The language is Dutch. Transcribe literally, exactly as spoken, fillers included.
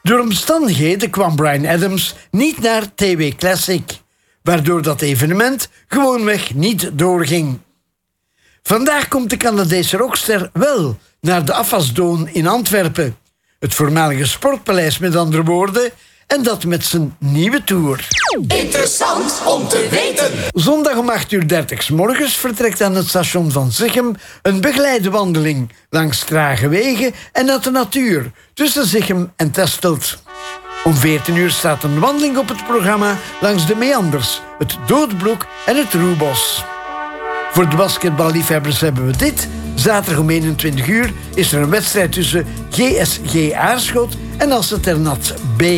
Door omstandigheden kwam Bryan Adams niet naar T W Classic, waardoor dat evenement gewoonweg niet doorging. Vandaag komt de Canadese rockster wel naar de Afasdoon in Antwerpen. Het voormalige sportpaleis met andere woorden, en dat met zijn nieuwe tour. Interessant om te weten. Zondag om acht uur dertig 's morgens vertrekt aan het station van Zichem een begeleide wandeling langs trage wegen en uit de natuur tussen Zichem en Testelt. Om veertien uur staat een wandeling op het programma langs de meanders, het Doodbroek en het Roebos. Voor de basketballiefhebbers hebben we dit. Zaterdag om eenentwintig uur is er een wedstrijd tussen G S G Aarschot en Asset Ternat B.